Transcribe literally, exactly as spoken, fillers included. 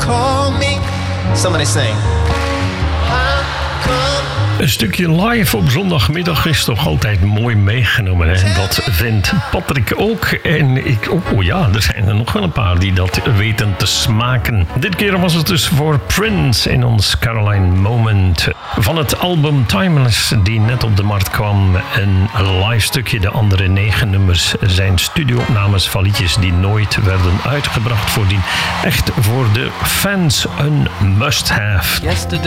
call me. Somebody sing. Een stukje live op zondagmiddag is toch altijd mooi meegenomen. Hè? Dat vindt Patrick ook. En ik ook. Oh ja, er zijn er nog wel een paar die dat weten te smaken. Dit keer was het dus voor Prince in ons Caroline Moment. Van het album Timeless die net op de markt kwam. Een live stukje. De andere negen nummers zijn studio-opnames van liedjes die nooit werden uitgebracht voordien. Echt voor de fans een must-have.